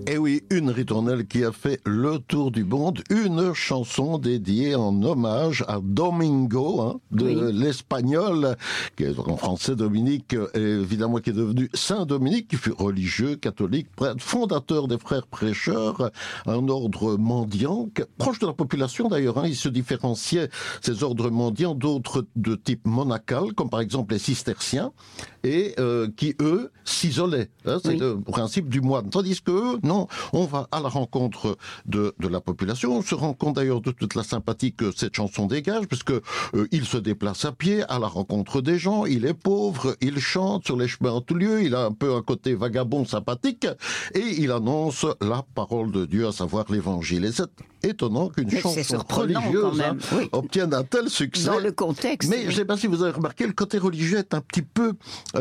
Et oui, une ritournelle qui a fait le tour du monde, une chanson dédiée en hommage à Domingo, de l'espagnol, qui est en français Dominique, évidemment qui est devenu Saint Dominique, qui fut religieux, catholique, prêtre, fondateur des frères prêcheurs, un ordre mendiant, proche de la population d'ailleurs, il se différenciait, ces ordres mendiants, d'autres de type monacal, comme par exemple les cisterciens, et qui eux s'isolaient, c'est le principe du moine, tandis que eux, non, on va à la rencontre de la population. On se rend compte d'ailleurs de toute la sympathie que cette chanson dégage, puisque il se déplace à pied à la rencontre des gens. Il est pauvre, il chante sur les chemins en tout lieu. Il a un peu un côté vagabond sympathique et il annonce la parole de Dieu, à savoir l'Évangile. Et c'est étonnant qu'une chanson religieuse obtienne un tel succès. Dans le contexte. Mais je ne sais pas si vous avez remarqué, le côté religieux est un petit peu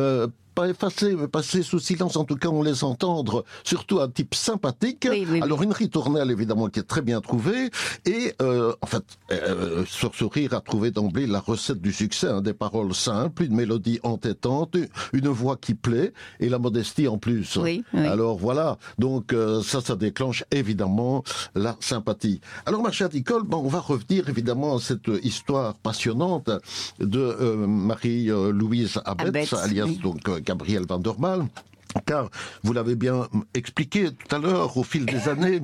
pas effacé, mais passé sous silence, en tout cas on laisse entendre, surtout un type sympathique. Alors une ritournelle évidemment qui est très bien trouvée, et en fait, Sœur Sourire a trouvé d'emblée la recette du succès, des paroles simples, une mélodie entêtante, une voix qui plaît, et la modestie en plus. Alors voilà, donc ça déclenche évidemment la sympathie. Alors ma chère Nicole, on va revenir évidemment à cette histoire passionnante de Marie-Louise Abetz, alias donc Gabrielle Van der Maal. Car, vous l'avez bien expliqué tout à l'heure, au fil des années,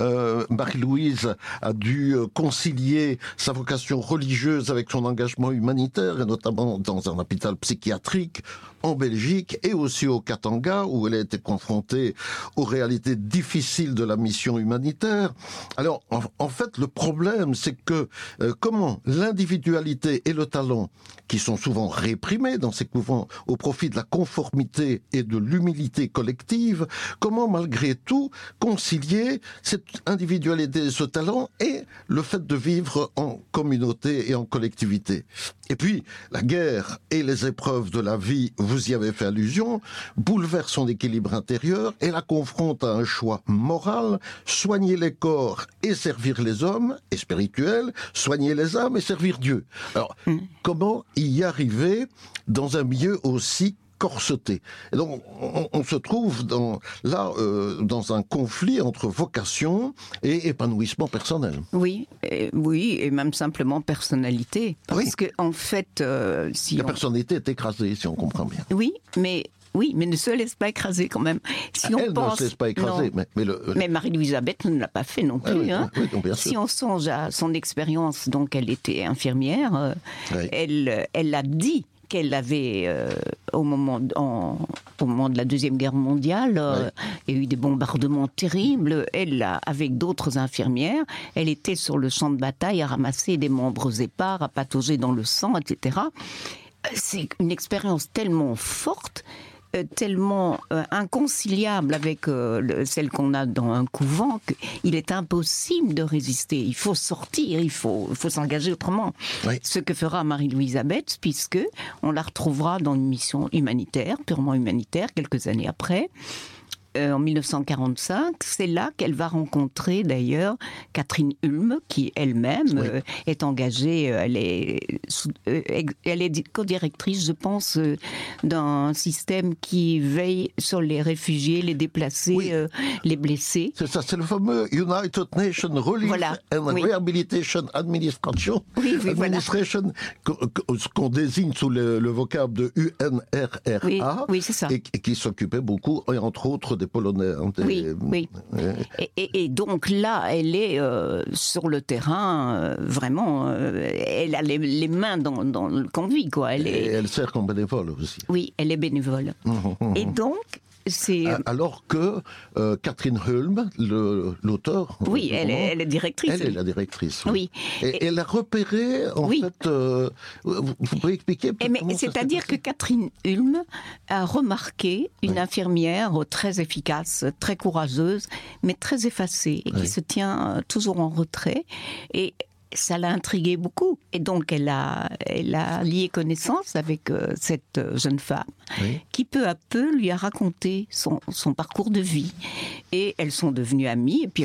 Marie-Louise a dû concilier sa vocation religieuse avec son engagement humanitaire, et notamment dans un hôpital psychiatrique en Belgique et aussi au Katanga, où elle a été confrontée aux réalités difficiles de la mission humanitaire. Alors, en fait, le problème, c'est que comment l'individualité et le talent, qui sont souvent réprimés dans ces couvents au profit de la conformité et de l'humilité collective, comment malgré tout concilier cette individualité et ce talent et le fait de vivre en communauté et en collectivité. Et puis, la guerre et les épreuves de la vie, vous y avez fait allusion, bouleversent son équilibre intérieur et la confrontent à un choix moral, soigner les corps et servir les hommes, et spirituel, soigner les âmes et servir Dieu. Alors, comment y arriver dans un milieu aussi corseté? Et donc, on se trouve dans un conflit entre vocation et épanouissement personnel. Oui, et même simplement personnalité. Parce que, en fait, la personnalité est écrasée, si on comprend bien. Oui, mais ne se laisse pas écraser quand même. Si elle ne se laisse pas écraser. Mais Marie-Louise Abetz ne l'a pas fait non plus. Donc, bien sûr. Si on songe à son expérience, donc elle était infirmière, elle a dit qu'elle avait, au moment de la Deuxième Guerre mondiale, il y a eu des bombardements terribles. Elle, avec d'autres infirmières, elle était sur le champ de bataille à ramasser des membres épars, à patauger dans le sang, etc. C'est une expérience tellement forte, tellement inconciliable avec celle qu'on a dans un couvent, qu'il est impossible de résister. Il faut sortir, il faut s'engager autrement. Ce que fera Marie-Louise Abetz, puisque on la retrouvera dans une mission humanitaire, purement humanitaire, quelques années après. En 1945, c'est là qu'elle va rencontrer d'ailleurs Catherine Hulme, qui elle-même est engagée, elle est co-directrice, je pense, d'un système qui veille sur les réfugiés, les déplacés, les blessés. C'est ça, c'est le fameux United Nations Relief and Rehabilitation Administration, ce qu'on désigne sous le vocable de UNRRA, c'est ça. Et qui s'occupait beaucoup, et entre autres, des Polonais. Et donc là, elle est sur le terrain, vraiment, elle a les mains dans le conduit, quoi. Elle sert comme bénévole aussi. Oui, elle est bénévole. Et donc, alors que Catherine Hulme, l'auteur... Oui, elle est directrice. Elle est la directrice. Oui. Et elle a repéré, en fait... vous pouvez expliquer c'est-à-dire que Catherine Hulme a remarqué une infirmière très efficace, très courageuse, mais très effacée, et qui se tient toujours en retrait. Et ça l'a intriguée beaucoup. Et donc, elle a lié connaissance avec cette jeune femme, qui peu à peu lui a raconté son parcours de vie. Et elles sont devenues amies, et puis